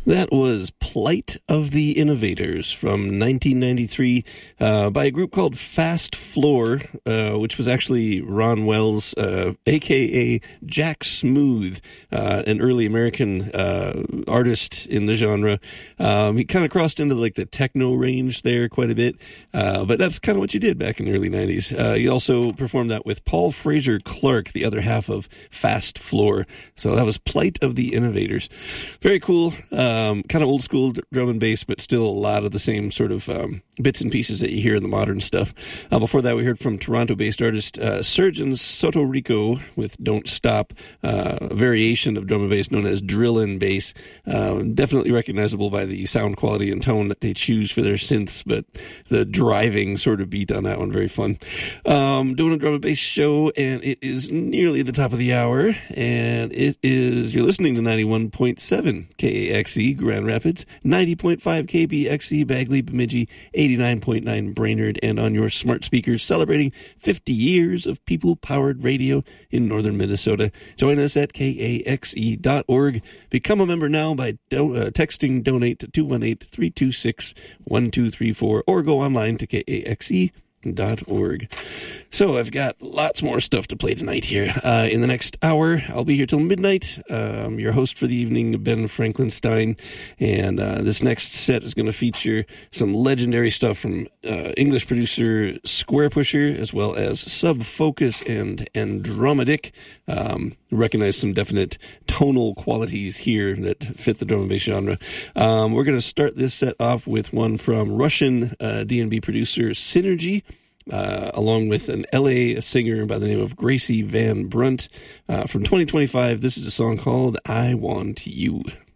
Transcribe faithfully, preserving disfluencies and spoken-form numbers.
That was Plight of the Innovators from nineteen ninety-three uh, by a group called Fast Floor, uh, which was actually Ron Wells, uh, a k a. Jack Smooth, uh, an early American uh, artist in the genre. Um, he kind of crossed into like the techno range there quite a bit, uh, but that's kind of what you did back in the early nineties. Uh, he also performed that with Paul Fraser Clark, the other half of Fast Floor. So that was Plight of the Innovators. Very cool. Uh, Um, kind of old school drum and bass, but still a lot of the same sort of um, bits and pieces that you hear in the modern stuff. Uh, before that, we heard from Toronto-based artist uh, Surgeons Soto Rico with Don't Stop, uh, a variation of drum and bass known as drill and bass. Uh, definitely recognizable by the sound quality and tone that they choose for their synths, but the driving sort of beat on that one, very fun. Um, doing a drum and bass show, and it is nearly the top of the hour, and it is, you're listening to ninety-one point seven K A X E Grand Rapids, ninety point five K B X E Bagley Bemidji, eighty-nine point nine Brainerd, and on your smart speakers celebrating fifty years of people-powered radio in northern Minnesota. Join us at K A X E dot org. Become a member now by do- uh, texting donate to two one eight, three two six, one two three four or go online to K A X E dot org. So I've got lots more stuff to play tonight here. Uh, in the next hour, I'll be here till midnight. Uh, I'm your host for the evening, Ben Franklinstein, and uh, this next set is going to feature some legendary stuff from uh, English producer Squarepusher, as well as Sub Focus and Andromedic. Um, recognize some definite tonal qualities here that fit the drum and bass genre. Um, we're going to start this set off with one from Russian uh, D and B producer Synergy, Uh, along with an L A singer by the name of Gracie Van Brunt. Uh, from twenty twenty-five, this is a song called I Want You.